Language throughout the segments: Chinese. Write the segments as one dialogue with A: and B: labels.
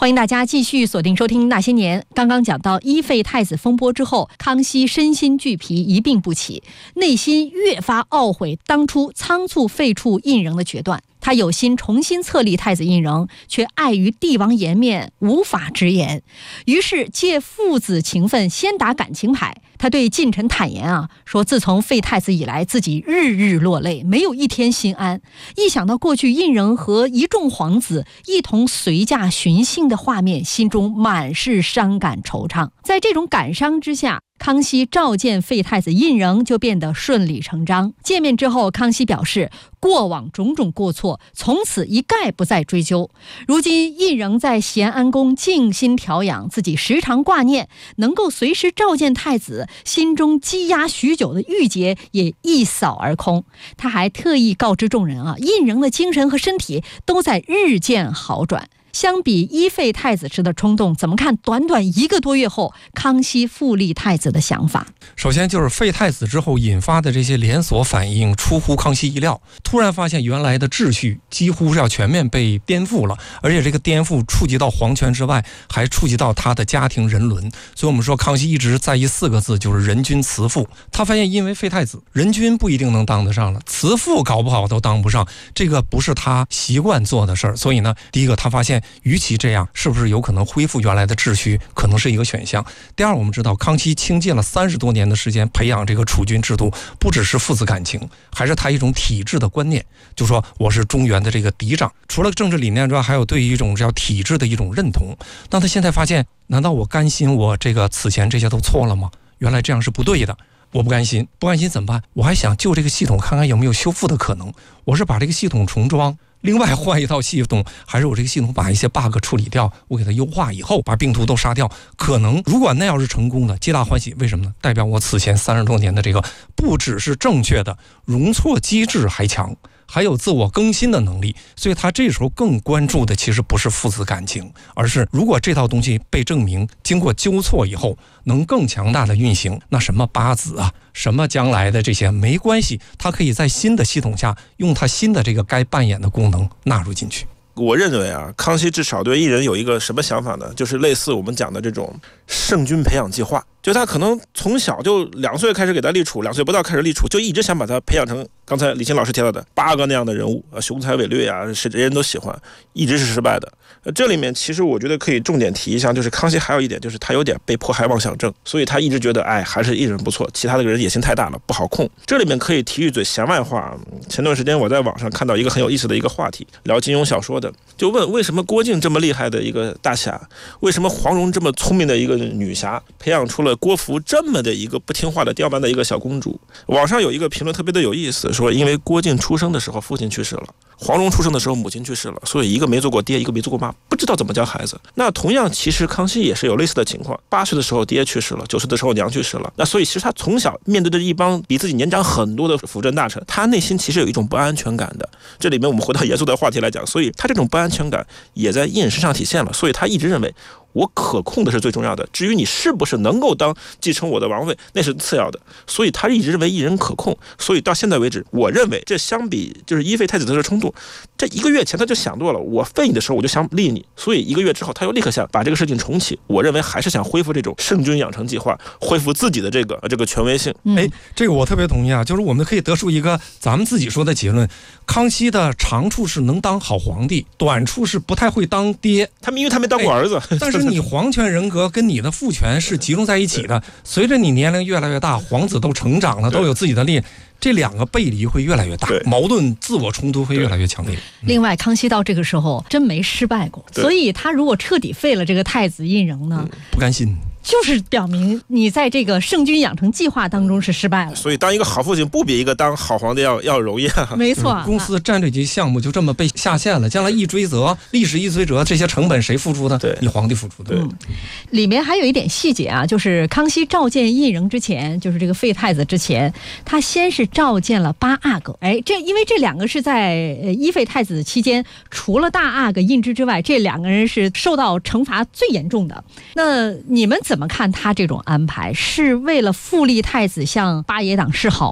A: 欢迎大家继续锁定收听那些年。刚刚讲到一废太子风波之后，康熙身心俱疲，一病不起，内心越发懊悔当初仓促废黜胤禛的决断。他有心重新册立太子胤禛，却碍于帝王颜面无法直言，于是借父子情分先打感情牌。他对近臣坦言说自从废太子以来，自己日日落泪，没有一天心安。一想到过去胤禛和一众皇子一同随驾巡幸的画面，心中满是伤感惆怅。在这种感伤之下，康熙召见废太子胤禛就变得顺理成章。见面之后，康熙表示过往种种过错从此一概不再追究。如今胤禛在咸安宫静心调养，自己时常挂念，能够随时召见太子，心中积压许久的郁结也一扫而空。他还特意告知众人胤禛的精神和身体都在日渐好转。相比一废太子时的冲动，怎么看短短1个多月后康熙复立太子的想法？
B: 首先就是废太子之后引发的这些连锁反应出乎康熙意料，突然发现原来的秩序几乎是要全面被颠覆了，而且这个颠覆触及到皇权之外，还触及到他的家庭人伦。所以我们说康熙一直在意4个字，就是人君慈父。他发现因为废太子，人君不一定能当得上了，慈父搞不好都当不上，这个不是他习惯做的事儿。所以呢，第一个他发现与其这样，是不是有可能恢复原来的秩序，可能是一个选项。第二，我们知道康熙倾尽了30多年的时间培养这个储君制度，不只是父子感情，还是他一种体制的观念，就说我是中原的这个嫡长，除了政治理念之外，还有对于一种叫体制的一种认同。那他现在发现，难道我甘心我这个此前这些都错了吗？原来这样是不对的。我不甘心，不甘心怎么办？我还想就这个系统看看有没有修复的可能。我是把这个系统重装，另外换一套系统，还是我这个系统把一些 bug 处理掉，我给它优化以后把病毒都杀掉。可能如果那要是成功的，皆大欢喜。为什么呢？代表我此前30多年的这个不只是正确的，容错机制还强，还有自我更新的能力。所以他这时候更关注的其实不是父子感情，而是如果这套东西被证明经过纠错以后能更强大的运行，那什么八子什么将来的这些没关系，他可以在新的系统下用他新的这个该扮演的功能纳入进去。
C: 我认为康熙至少对胤禛有一个什么想法呢？就是类似我们讲的这种圣君培养计划，就他可能从小就2岁开始给他立储，2岁不到开始立储，就一直想把他培养成刚才李欣老师提到的8个那样的人物，雄才伟略是人人都喜欢，一直是失败的。这里面其实我觉得可以重点提一下，就是康熙还有一点就是他有点被迫害妄想症，所以他一直觉得还是胤禛不错，其他的人野心太大了，不好控。这里面可以提一嘴闲外话，前段时间我在网上看到一个很有意思的一个话题，聊金庸小说的，就问为什么郭靖这么厉害的一个大侠，为什么黄蓉这么聪明的一个女侠，培养出了郭芙这么的一个不听话的刁蛮的一个小公主。网上有一个评论特别的有意思，说因为郭靖出生的时候父亲去世了，黄蓉出生的时候母亲去世了，所以一个没做过爹，一个没做过妈，不知道怎么教孩子。那同样其实康熙也是有类似的情况，8岁的时候爹去世了，9岁的时候娘去世了，那所以其实他从小面对着一帮比自己年长很多的辅政大臣，他内心其实有一种不安全感的。这里面我们回到严肃的话题来讲，所以他这种不安全感也在胤禛身上体现了，所以他一直认为我可控的是最重要的，至于你是不是能够继承我的王位，那是次要的。所以他一直认为胤禛可控，所以到现在为止，我认为这相比就是一废太子的冲动，这1个月前他就想多了，我废你的时候我就想立你，所以1个月之后他又立刻想把这个事情重启。我认为还是想恢复这种圣君养成计划，恢复自己的这个权威性。
B: 这个我特别同意就是我们可以得出一个咱们自己说的结论，康熙的长处是能当好皇帝，短处是不太会当爹。
C: 因为他没当过儿子，
B: 但是你皇权人格跟你的父权是集中在一起的，随着你年龄越来越大，皇子都成长了，都有自己的力，这2个背离会越来越大，矛盾自我冲突会越来越强烈。
A: 另外康熙到这个时候真没失败过，所以他如果彻底废了这个太子胤禛呢，
B: 不甘心，
A: 就是表明你在这个圣君养成计划当中是失败了。
C: 所以当一个好父亲不比一个当好皇帝要容易
A: 没错，
B: 公司战略级项目就这么被下线了，将来一追责，历史一追责，这些成本谁付出的？你皇帝付出的。
A: 里面还有一点细节就是康熙召见胤禛之前，就是这个废太子之前，他先是召见了8阿哥。因为这2个是在一废太子期间，除了大阿哥胤之外，这2个人是受到惩罚最严重的。那你们怎么看他这种安排？是为了复立太子向8爷党示好吗？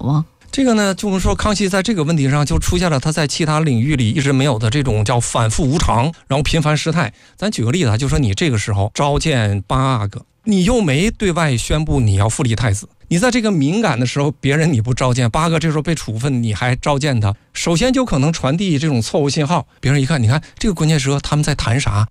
B: 这个呢，就是说康熙在这个问题上就出现了他在其他领域里一直没有的这种叫反复无常，然后频繁失态。咱举个例子啊，就说你这个时候召见8个，你又没对外宣布你要复立太子，你在这个敏感的时候，别人你不召见，8个这时候被处分，你还召见他，首先就可能传递这种错误信号。别人一看，你看这个关键时刻他们在谈啥？